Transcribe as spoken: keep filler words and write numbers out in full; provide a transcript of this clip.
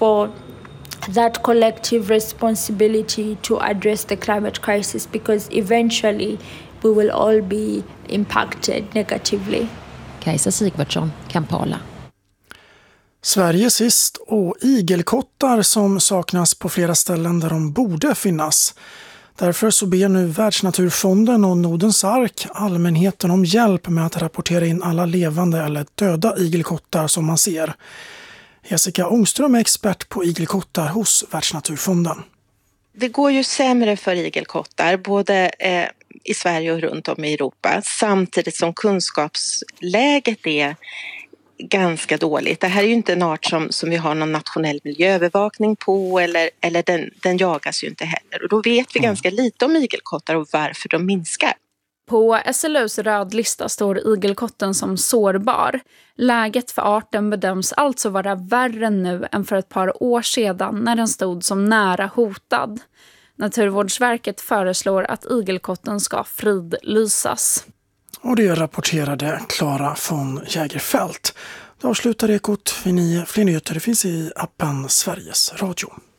for that collective responsibility to address the climate crisis, because eventually we will all be impacted negatively. Kajsa Sigvardsson, Kampala. Sverige sist och igelkottar som saknas på flera ställen där de borde finnas. Därför så ber nu Världsnaturfonden och Nordens ark allmänheten om hjälp med att rapportera in alla levande eller döda igelkottar som man ser. Jessica Ångström är expert på igelkottar hos Världsnaturfonden. Det går ju sämre för igelkottar både eh, i Sverige och runt om i Europa, samtidigt som kunskapsläget är ganska dåligt. Det här är ju inte en art som, som vi har någon nationell miljöövervakning på, eller, eller den, den jagas ju inte heller. Och då vet vi mm. ganska lite om igelkottar och varför de minskar. På S L U:s rödlista står igelkotten som sårbar. Läget för arten bedöms alltså vara värre nu än för ett par år sedan när den stod som nära hotad. Naturvårdsverket föreslår att igelkotten ska fridlysas. Och det rapporterade Klara von Jägerfält. Det avslutar Ekot vid nio. Fler nyheter finns i appen Sveriges Radio.